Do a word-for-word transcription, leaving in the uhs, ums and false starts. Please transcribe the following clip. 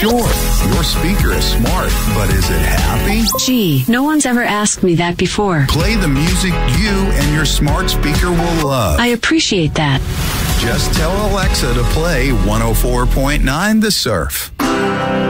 Sure, your speaker is smart, but is it happy? Gee, no one's ever asked me that before. Play the music you and your smart speaker will love. I appreciate that. Just tell Alexa to play one oh four point nine The Surf.